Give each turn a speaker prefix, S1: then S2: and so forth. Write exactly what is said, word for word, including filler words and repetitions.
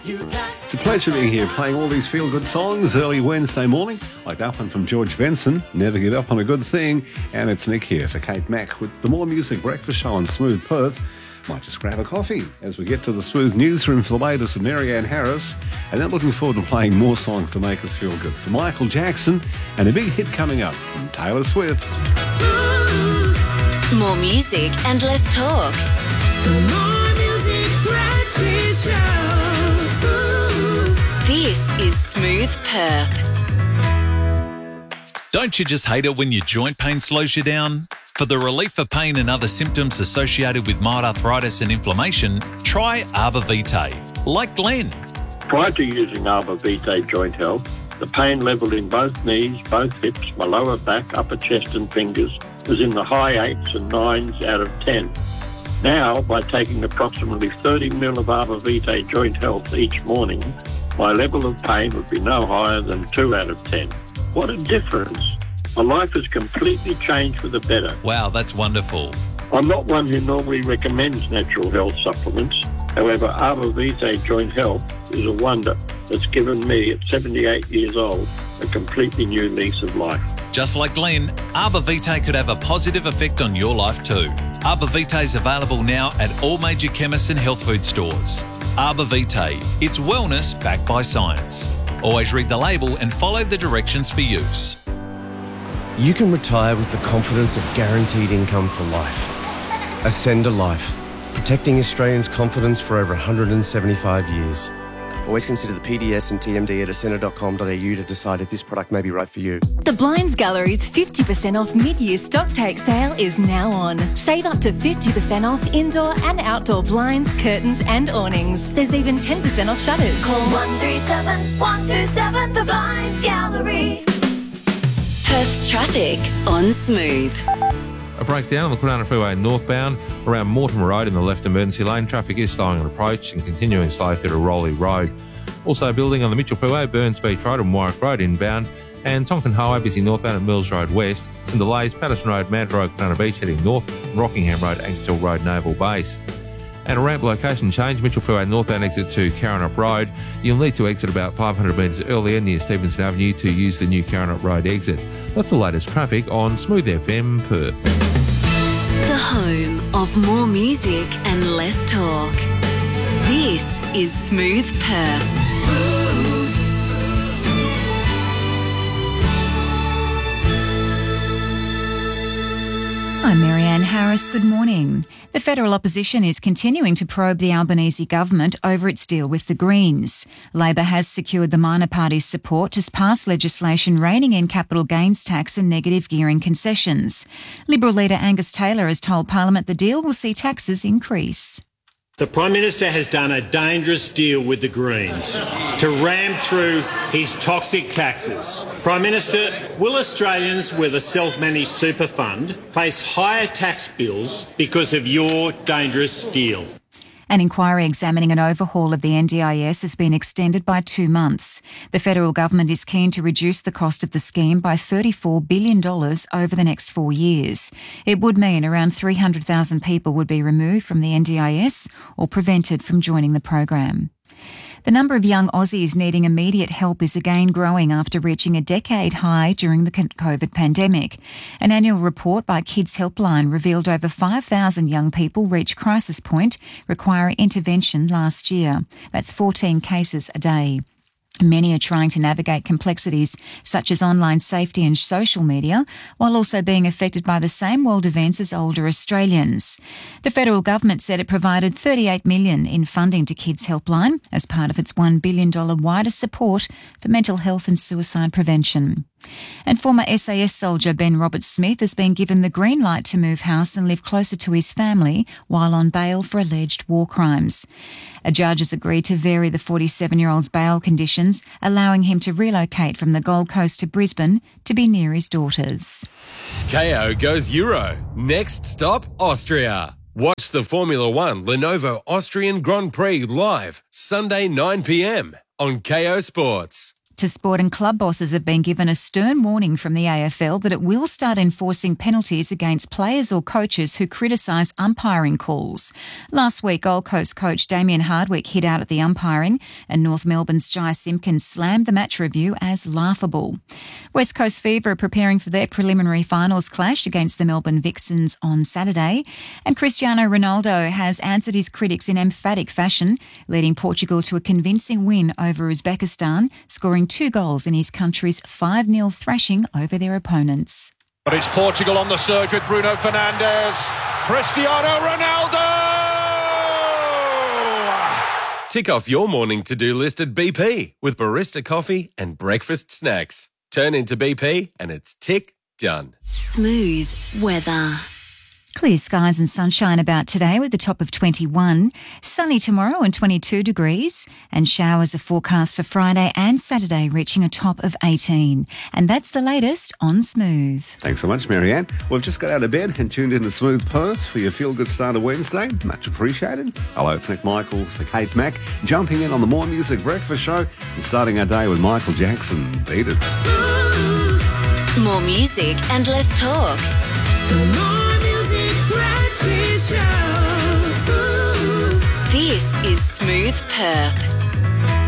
S1: It's a pleasure being here, playing all these feel-good songs early Wednesday morning, like that one from George Benson, Never Give Up on a Good Thing. And it's Nick here for Kate Mack with the More Music Breakfast Show on Smooth Perth. Might just grab a coffee as we get to the Smooth newsroom for the latest of Marianne Harris, and then looking forward to playing more songs to make us feel good. For Michael Jackson, and a big hit coming up from Taylor Swift.
S2: More music and less talk.
S3: The More Music Breakfast Show. Smooth.
S2: This is Smooth Perth.
S4: Don't you just hate it when your joint pain slows you down? For the relief of pain and other symptoms associated with mild arthritis and inflammation, try Arbor Vitae, like Glenn.
S5: Prior to using Arbor Vitae Joint Health, the pain level in both knees, both hips, my lower back, upper chest and fingers was in the high eights and nines out of ten. Now, by taking approximately thirty mil of Arbor Vitae Joint Health each morning, my level of pain would be no higher than two out of ten. What a difference. My life has completely changed for the better.
S4: Wow, that's wonderful.
S5: I'm not one who normally recommends natural health supplements. However, Arbor Vitae Joint Health is a wonder that's given me, at seventy-eight years old, a completely new lease of life.
S4: Just like Glenn, Arbor Vitae could have a positive effect on your life too. Arbor Vitae is available now at all major chemists and health food stores. Arbor Vitae, it's wellness backed by science. Always read the label and follow the directions for use.
S6: You can retire with the confidence of guaranteed income for life. Ascend Life, protecting Australians' confidence for over one hundred seventy-five years. Always consider the P D S and T M D at ascender dot com dot a u to decide if this product may be right for you.
S7: The Blinds Gallery's fifty percent off mid-year stock take sale is now on. Save up to fifty percent off indoor and outdoor blinds, curtains and awnings. There's even ten percent off shutters.
S3: Call one three seven, one two seven, The Blinds Gallery.
S2: Perth's traffic on Smooth.
S8: A breakdown on the Kwinana Freeway northbound around Mortimer Road in the left emergency lane. Traffic is slowing on approach and continuing slow through to Rowley Road. Also building on the Mitchell Freeway, Burns Beach Road and Warwick Road inbound, and Tonkin Highway busy northbound at Mills Road West. Some delays, Patterson Road, Mount Road, Kwinana Beach heading north, and Rockingham Road, Ankershill Road, Naval Base. And a ramp location change, Mitchell Freeway northbound exit to Karrinyup Road. You'll need to exit about five hundred metres earlier near Stevenson Avenue to use the new Karrinyup Road exit. That's the latest traffic on Smooth F M Perth.
S2: The home of more music and less talk. This is Smooth Perth.
S3: Smooth.
S9: I'm Marianne Harris. Good morning. The federal opposition is continuing to probe the Albanese government over its deal with the Greens. Labor has secured the minor party's support to pass legislation reining in capital gains tax and negative gearing concessions. Liberal leader Angus Taylor has told Parliament the deal will see taxes increase.
S10: The Prime Minister has done a dangerous deal with the Greens to ram through his toxic taxes. Prime Minister, will Australians with a self-managed super fund face higher tax bills because of your dangerous deal?
S9: An inquiry examining an overhaul of the N D I S has been extended by two months. The federal government is keen to reduce the cost of the scheme by thirty-four billion dollars over the next four years. It would mean around three hundred thousand people would be removed from the N D I S or prevented from joining the program. The number of young Aussies needing immediate help is again growing after reaching a decade high during the COVID pandemic. An annual report by Kids Helpline revealed over five thousand young people reached crisis point requiring intervention last year. That's fourteen cases a day. Many are trying to navigate complexities such as online safety and social media, while also being affected by the same world events as older Australians. The federal government said it provided thirty-eight million dollars in funding to Kids Helpline as part of its one billion dollars wider support for mental health and suicide prevention. And former S A S soldier Ben Roberts-Smith has been given the green light to move house and live closer to his family while on bail for alleged war crimes. A judge has agreed to vary the forty-seven-year-old's bail conditions, allowing him to relocate from the Gold Coast to Brisbane to be near his daughters.
S11: K O goes Euro. Next stop, Austria. Watch the Formula One Lenovo Austrian Grand Prix live Sunday nine p m on K O Sports.
S9: To sport, and club bosses have been given a stern warning from the A F L that it will start enforcing penalties against players or coaches who criticise umpiring calls. Last week, Gold Coast coach Damien Hardwick hit out at the umpiring, and North Melbourne's Jai Simpkins slammed the match review as laughable. West Coast Fever are preparing for their preliminary finals clash against the Melbourne Vixens on Saturday, and Cristiano Ronaldo has answered his critics in emphatic fashion, leading Portugal to a convincing win over Uzbekistan, scoring two goals in his country's five nil thrashing over their opponents.
S12: But it's Portugal on the surge with Bruno Fernandes. Cristiano Ronaldo!
S11: Tick off your morning to-do list at B P with barista coffee and breakfast snacks. Turn into B P and it's tick done.
S2: Smooth weather.
S9: Clear skies and sunshine about today with the top of twenty-one. Sunny tomorrow and twenty-two degrees. And showers are forecast for Friday and Saturday, reaching a top of eighteen. And that's the latest on Smooth.
S1: Thanks so much, Marianne. We've just got out of bed and tuned in to Smooth Perth for your feel-good start of Wednesday. Much appreciated. Hello, it's Nick Michaels for Kate Mack, jumping in on the More Music Breakfast Show and starting our day with Michael Jackson. Beat it.
S2: More music and less talk. This is Smooth Perth.